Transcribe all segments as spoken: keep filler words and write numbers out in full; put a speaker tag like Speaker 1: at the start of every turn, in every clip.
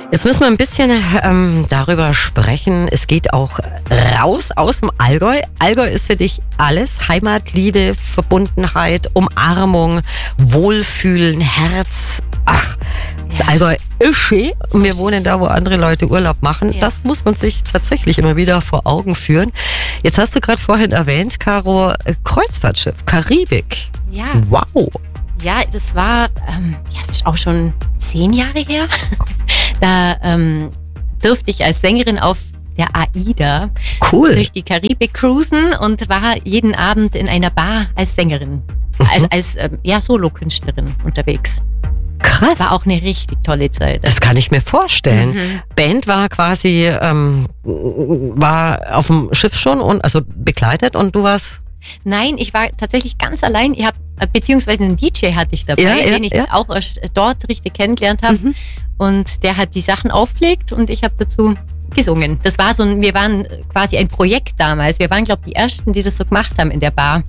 Speaker 1: Jetzt müssen wir ein bisschen ähm, darüber sprechen. Es geht auch raus aus dem Allgäu. Allgäu ist für dich alles. Heimat, Liebe, Verbundenheit, Umarmung, Wohlfühlen, Herz. Ach, das ja. Allgäu ist schön. Und wir wohnen da, wo andere Leute Urlaub machen. Ja. Das muss man sich tatsächlich immer wieder vor Augen führen. Jetzt hast du gerade vorhin erwähnt, Caro, Kreuzfahrtschiff, Karibik.
Speaker 2: Ja.
Speaker 1: Wow.
Speaker 2: Ja, das war, ähm, ja, das ist auch schon zehn Jahre her. Da ähm, durfte ich als Sängerin auf der AIDA
Speaker 1: cool.
Speaker 2: durch die Karibik cruisen und war jeden Abend in einer Bar als Sängerin, mhm. als, als ähm, ja, Solokünstlerin unterwegs.
Speaker 1: Krass.
Speaker 2: War auch eine richtig tolle Zeit.
Speaker 1: Das kann ich mir vorstellen.
Speaker 2: Mhm.
Speaker 1: Band war quasi, ähm, war auf dem Schiff schon und also begleitet und du warst...
Speaker 2: Nein, ich war tatsächlich ganz allein. Ich hab, beziehungsweise einen D J hatte ich dabei,
Speaker 1: ja, ja,
Speaker 2: den ich
Speaker 1: ja.
Speaker 2: auch erst dort richtig kennengelernt habe. Mhm. Und der hat die Sachen aufgelegt und ich habe dazu gesungen. Das war so ein, wir waren quasi ein Projekt damals. Wir waren, glaube ich, die Ersten, die das so gemacht haben in der Bar.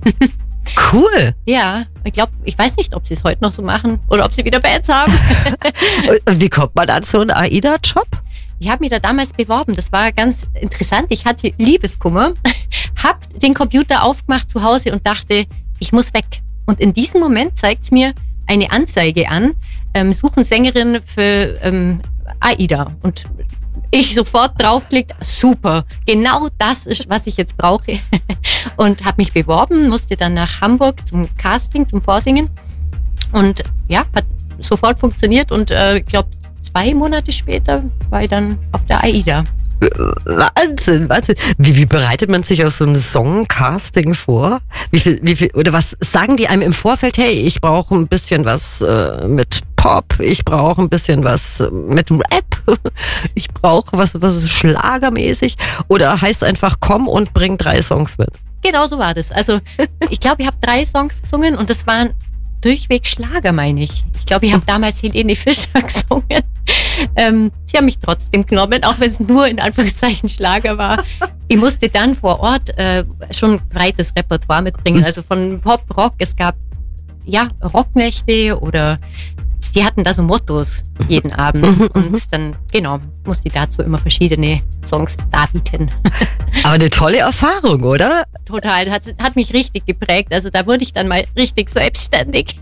Speaker 1: Cool.
Speaker 2: Ja, ich glaube, ich weiß nicht, ob sie es heute noch so machen oder ob sie wieder Bands haben.
Speaker 1: Und wie kommt man an so einen AIDA-Job?
Speaker 2: Ich habe mich da damals beworben. Das war ganz interessant. Ich hatte Liebeskummer, habe den Computer aufgemacht zu Hause und dachte, ich muss weg. Und in diesem Moment zeigt es mir eine Anzeige an, ähm, suchen Sängerin für ähm, AIDA. Und ich sofort draufklickt, super, genau das ist, was ich jetzt brauche. Und habe mich beworben, musste dann nach Hamburg zum Casting, zum Vorsingen. Und ja, hat sofort funktioniert und äh, ich glaube, zwei Monate später war ich dann auf der AIDA.
Speaker 1: Wahnsinn, Wahnsinn. Wie, wie bereitet man sich auf so ein Songcasting vor? Wie viel, wie viel, oder was sagen die einem im Vorfeld? Hey, ich brauche ein bisschen was äh, mit Pop, ich brauche ein bisschen was mit Rap, ich brauche was, was ist schlagermäßig? Oder heißt einfach, komm und bring drei Songs mit?
Speaker 2: Genau so war das. Also ich glaube, ich habe drei Songs gesungen und das waren durchweg Schlager, meine ich. Ich glaube, ich habe damals Helene Fischer gesungen. Ähm, sie haben mich trotzdem genommen, auch wenn es nur in Anführungszeichen Schlager war. Ich musste dann vor Ort äh, schon ein breites Repertoire mitbringen. Also von Pop, Rock, es gab ja Rocknächte oder die hatten da so Mottos jeden Abend. Und dann, genau, musste ich dazu immer verschiedene Songs darbieten.
Speaker 1: Aber eine tolle Erfahrung, oder?
Speaker 2: Total, hat, hat mich richtig geprägt. Also da wurde ich dann mal richtig selbstständig.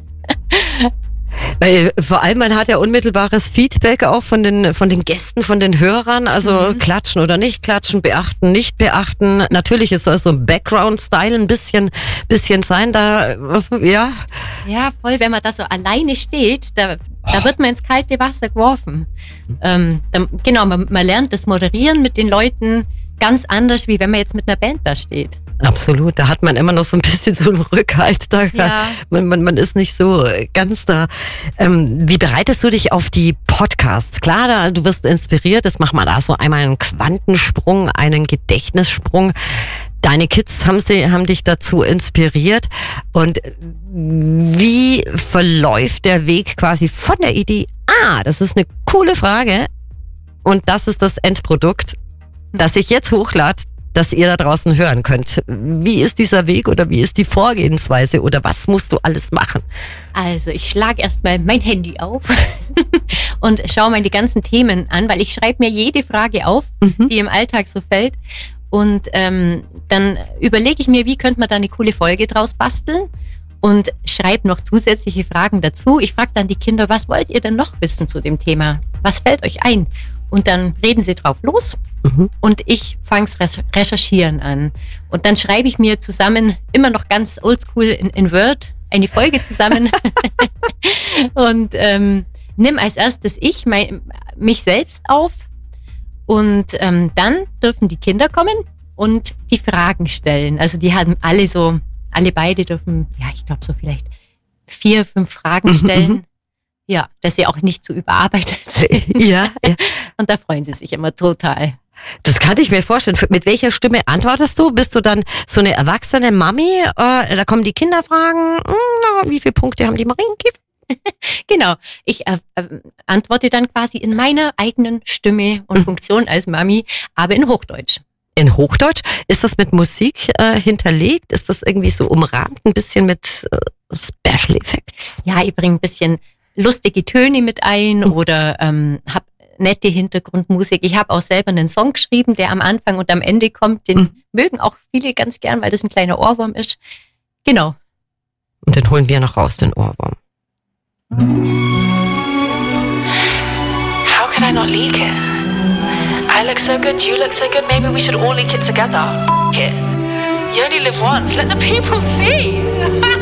Speaker 1: Weil vor allem, man hat ja unmittelbares Feedback auch von den, von den Gästen, von den Hörern. Also mhm. klatschen oder nicht klatschen, beachten, nicht beachten. Natürlich ist so ein Background-Style ein bisschen, bisschen sein. Da, ja.
Speaker 2: Ja, voll, wenn man da so alleine steht, da, da wird man ins kalte Wasser geworfen. Ähm, da, genau, man, man lernt das Moderieren mit den Leuten ganz anders, wie wenn man jetzt mit einer Band da steht.
Speaker 1: Absolut, da hat man immer noch so ein bisschen so einen Rückhalt, da
Speaker 2: ja.
Speaker 1: man, man, man ist nicht so ganz da. Ähm, wie bereitest du dich auf die Podcasts? Klar, da, du wirst inspiriert, das macht man da so einmal einen Quantensprung, einen Gedächtnissprung. Deine Kids haben, sie, haben dich dazu inspiriert. Und wie verläuft der Weg quasi von der Idee? Ah, das ist eine coole Frage und das ist das Endprodukt, das ich jetzt hochlade, dass ihr da draußen hören könnt. Wie ist dieser Weg oder wie ist die Vorgehensweise oder was musst du alles machen?
Speaker 2: Also ich schlage erstmal mein Handy auf und schaue mir die ganzen Themen an, weil ich schreibe mir jede Frage auf, mhm. die im Alltag so fällt. Und ähm, dann überlege ich mir, wie könnte man da eine coole Folge draus basteln und schreibe noch zusätzliche Fragen dazu. Ich frage dann die Kinder, was wollt ihr denn noch wissen zu dem Thema? Was fällt euch ein? Und dann reden sie drauf los mhm. und ich fange das Recherchieren an. Und dann schreibe ich mir zusammen, immer noch ganz oldschool in, in Word, eine Folge zusammen und ähm, nimm als erstes ich mein, mich selbst auf und ähm, dann dürfen die Kinder kommen und die Fragen stellen. Also die haben alle so, alle beide dürfen, ja ich glaube so vielleicht vier, fünf Fragen stellen. Mhm. Ja, dass sie auch nicht zu überarbeitet sind.
Speaker 1: Ja, ja.
Speaker 2: Und da freuen sie sich immer total.
Speaker 1: Das kann ich mir vorstellen. Mit welcher Stimme antwortest du? Bist du dann so eine erwachsene Mami? Äh, da kommen die Kinder fragen, wie viele Punkte haben die Marienkäfer?
Speaker 2: Genau. Ich äh, antworte dann quasi in meiner eigenen Stimme und Funktion als Mami, aber in Hochdeutsch.
Speaker 1: In Hochdeutsch? Ist das mit Musik äh, hinterlegt? Ist das irgendwie so umrahmt, ein bisschen mit äh, Special Effects?
Speaker 2: Ja, ich bringe ein bisschen lustige Töne mit ein oder ähm, habe nette Hintergrundmusik. Ich habe auch selber einen Song geschrieben, der am Anfang und am Ende kommt. Den mhm. mögen auch viele ganz gern, weil das ein kleiner Ohrwurm ist. Genau.
Speaker 1: Und den holen wir noch raus, den Ohrwurm.
Speaker 3: How could I not leak it? I look so good, you look so good, maybe we should all leak it together. F- it. You only live once, let the people see.